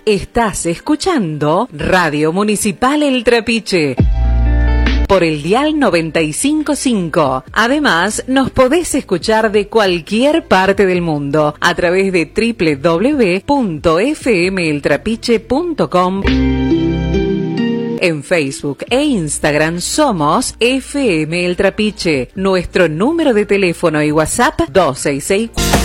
Estás escuchando Radio Municipal El Trapiche por el dial 95.5. Además, nos podés escuchar de cualquier parte del mundo a través de www.fmeltrapiche.com. En Facebook e Instagram somos FM El Trapiche. Nuestro número de teléfono y WhatsApp 2664